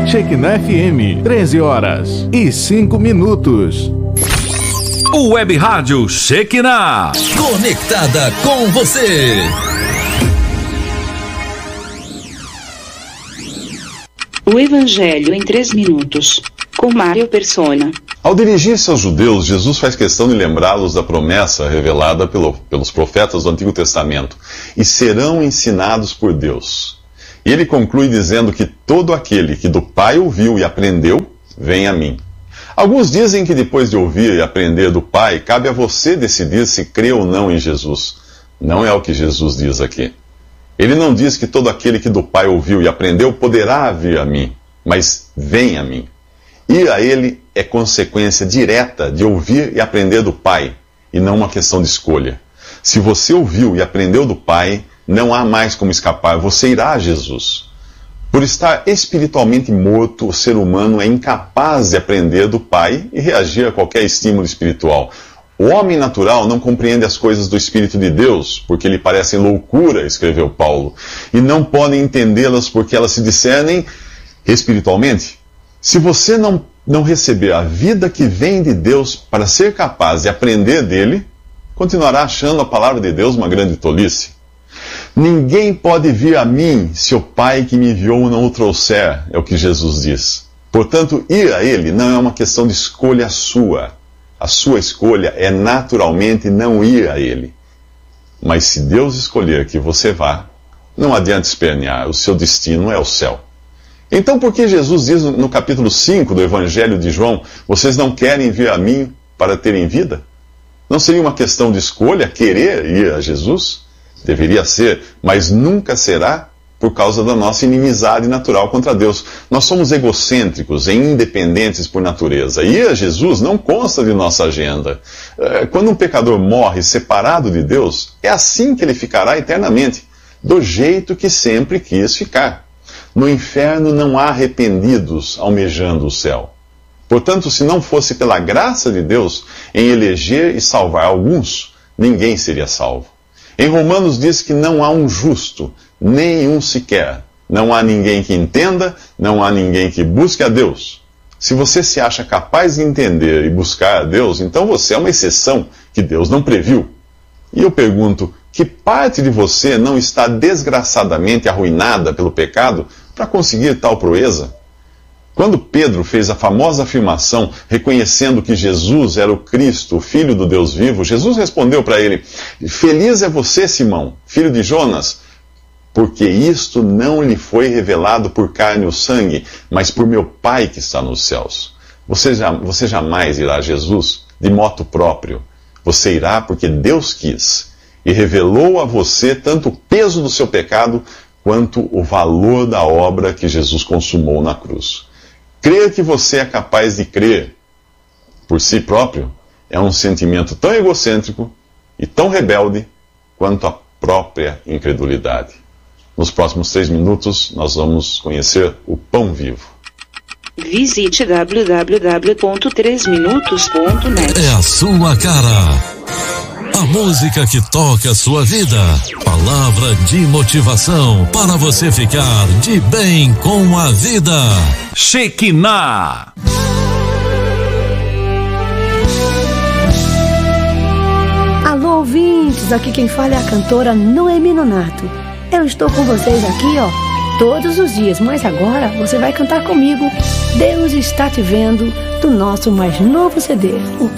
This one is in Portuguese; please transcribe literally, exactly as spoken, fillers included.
Shekinah F M, treze horas e cinco minutos. O Web Rádio Shekinah, conectada com você. O Evangelho em três minutos, com Mário Persona. Ao dirigir-se aos judeus, Jesus faz questão de lembrá-los da promessa revelada pelo, pelos profetas do Antigo Testamento, e serão ensinados por Deus. E ele conclui dizendo que todo aquele que do Pai ouviu e aprendeu, vem a mim. Alguns dizem que depois de ouvir e aprender do Pai, cabe a você decidir se crê ou não em Jesus. Não é o que Jesus diz aqui. Ele não diz que todo aquele que do Pai ouviu e aprendeu poderá vir a mim, mas vem a mim. Ir a Ele é consequência direta de ouvir e aprender do Pai, e não uma questão de escolha. Se você ouviu e aprendeu do Pai, não há mais como escapar, você irá a Jesus. Por estar espiritualmente morto, o ser humano é incapaz de aprender do Pai e reagir a qualquer estímulo espiritual. O homem natural não compreende as coisas do Espírito de Deus, porque lhe parecem loucura, escreveu Paulo, e não podem entendê-las porque elas se discernem espiritualmente. Se você não, não receber a vida que vem de Deus para ser capaz de aprender dele, continuará achando a palavra de Deus uma grande tolice. Ninguém pode vir a mim se o Pai que me enviou não o trouxer, é o que Jesus diz. Portanto, ir a ele não é uma questão de escolha sua. A sua escolha é naturalmente não ir a ele. Mas se Deus escolher que você vá, não adianta espernear, o seu destino é o céu. Então por que Jesus diz no capítulo cinco do Evangelho de João, vocês não querem vir a mim para terem vida? Não seria uma questão de escolha querer ir a Jesus? Deveria ser, mas nunca será por causa da nossa inimizade natural contra Deus. Nós somos egocêntricos e independentes por natureza. E ir a Jesus não consta de nossa agenda. Quando um pecador morre separado de Deus, é assim que ele ficará eternamente, do jeito que sempre quis ficar. No inferno não há arrependidos almejando o céu. Portanto, se não fosse pela graça de Deus em eleger e salvar alguns, ninguém seria salvo. Em Romanos diz que não há um justo, nenhum sequer. Não há ninguém que entenda, não há ninguém que busque a Deus. Se você se acha capaz de entender e buscar a Deus, então você é uma exceção que Deus não previu. E eu pergunto, que parte de você não está desgraçadamente arruinada pelo pecado para conseguir tal proeza? Quando Pedro fez a famosa afirmação, reconhecendo que Jesus era o Cristo, o Filho do Deus vivo, Jesus respondeu para ele, feliz é você, Simão, filho de Jonas, porque isto não lhe foi revelado por carne ou sangue, mas por meu Pai que está nos céus. Você, já, você jamais irá a Jesus de moto próprio. Você irá porque Deus quis e revelou a você tanto o peso do seu pecado quanto o valor da obra que Jesus consumou na cruz. Crer que você é capaz de crer por si próprio é um sentimento tão egocêntrico e tão rebelde quanto a própria incredulidade. Nos próximos três minutos, nós vamos conhecer o Pão Vivo. Visite w w w ponto três minutos ponto net. É a sua cara. A música que toca a sua vida. Palavra de motivação para você ficar de bem com a vida. Shekinah. Alô, ouvintes, aqui quem fala é a cantora Noemi Nonato. Eu estou com vocês aqui, ó, todos os dias, mas agora você vai cantar comigo Deus Está Te Vendo, do nosso mais novo C D, O